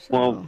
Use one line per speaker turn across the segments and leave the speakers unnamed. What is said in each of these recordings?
Well,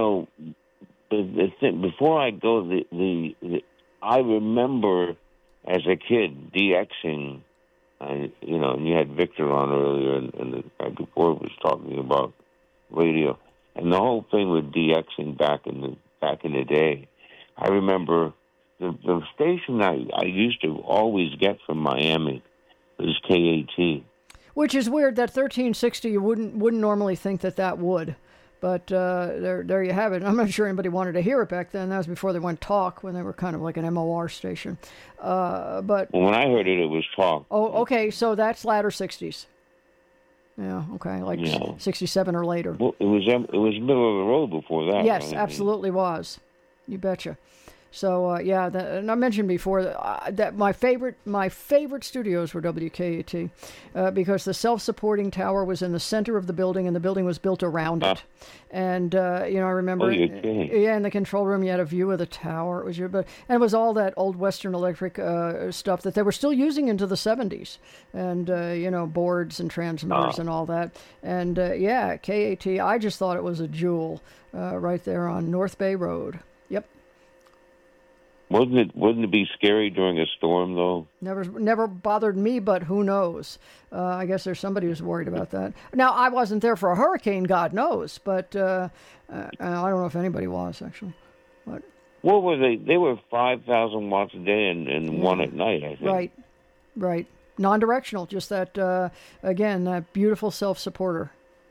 before I go, I remember as a kid DXing. And you had Victor on earlier, and the guy before was talking about radio, and the whole thing with DXing back in the day. I remember the station I used to always get from Miami was KAT.
Which is weird that 1360 you wouldn't normally think that would. But there you have it. I'm not sure anybody wanted to hear it back then. That was before they went talk, when they were kind of like an MOR station. But
when I heard it, it was talk.
Oh, okay. So that's latter 60s. Yeah. Okay. Like 67 or later.
Well, it was middle of the road before that.
Yes,
right?
Absolutely was. You betcha. So and I mentioned before that my favorite studios were WKAT because the self-supporting tower was in the center of the building, and the building was built around it. And I remember, in the control room you had a view of the tower. It was and it was all that old Western Electric stuff that they were still using into the 70s, and boards and transmitters and all that. And KAT, I just thought it was a jewel right there on North Bay Road. Yep.
Wouldn't it be scary during a storm, though?
Never bothered me, but who knows? I guess there's somebody who's worried about that. Now, I wasn't there for a hurricane, God knows, but I don't know if anybody was, actually. But,
what were they? They were 5,000 watts a day and one at night, I think.
Right. Non-directional, just that, again, that beautiful self-supporter.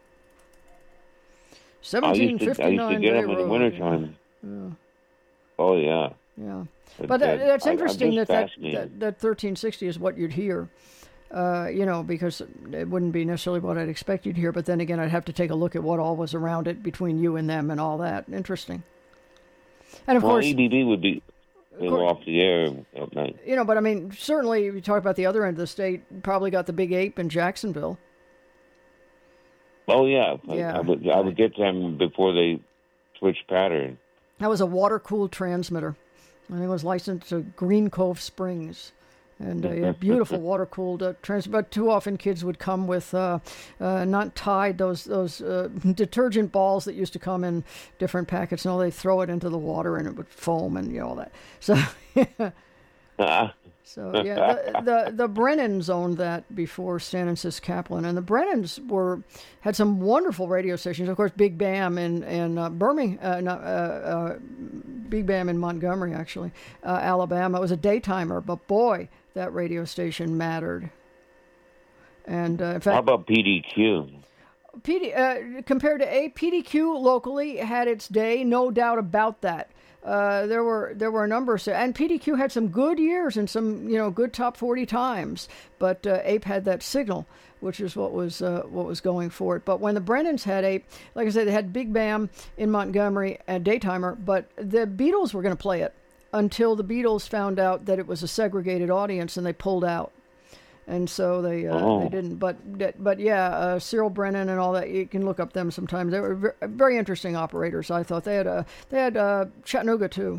1759
I used to get them in the wintertime.
Yeah.
Oh, yeah.
Yeah, but that's interesting that 1360 is what you'd hear, because it wouldn't be necessarily what I'd expect you'd hear, but then again, I'd have to take a look at what all was around it between you and them and all that. Interesting. And of course,
EBB would be off the air at night.
But I mean, certainly, if you talk about the other end of the state, probably got the Big Ape in Jacksonville.
Oh, yeah. I would get them before they switched pattern.
That was a water-cooled transmitter. I think it was licensed to Green Cove Springs. And a beautiful water-cooled transmitter. But too often kids would come with not tied, those detergent balls that used to come in different packets. And they throw it into the water and it would foam and all that. So, So the Brennans owned that before Stan and Sis Kaplan, and the Brennans had some wonderful radio stations. Of course, Big Bam in Birmingham, Big Bam in Montgomery, actually, Alabama. It was a daytimer, but boy, that radio station mattered. And in fact,
how about PDQ?
Compared to PDQ locally had its day, no doubt about that. There were a number of, and PDQ had some good years and some good top 40 times, but Ape had that signal, which is what was going for it. But when the Brennans had Ape, like I said, they had Big Bam in Montgomery and daytimer, but the Beatles were going to play it until the Beatles found out that it was a segregated audience and they pulled out. And so they didn't. But yeah, Cyril Brennan and all that, you can look up them sometimes. They were very interesting operators, I thought. They had Chattanooga too.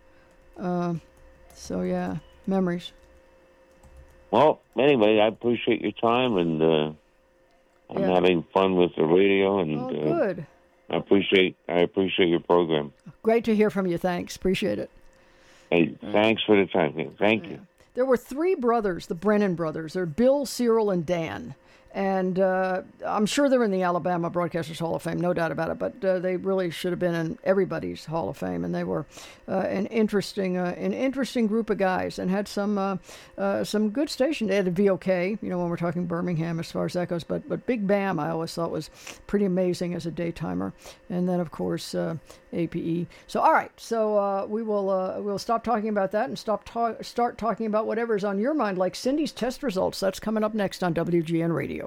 So yeah, memories.
Well, anyway, I appreciate your time, and I'm having fun with the radio, and
good.
I appreciate your program.
Great to hear from you. Thanks, appreciate it.
Hey, thanks for the time. Thank you.
There were three brothers, the Brennan brothers. They're Bill, Cyril, and Dan. And I'm sure they're in the Alabama Broadcasters Hall of Fame, no doubt about it. But they really should have been in everybody's Hall of Fame. And they were an interesting group of guys, and had some good stations. They had a VOK, when we're talking Birmingham as far as that goes. But Big Bam, I always thought was pretty amazing as a daytimer. And then of course APE. So all right, so we'll stop talking about that and start talking about whatever's on your mind, like Cindy's test results. That's coming up next on WGN Radio.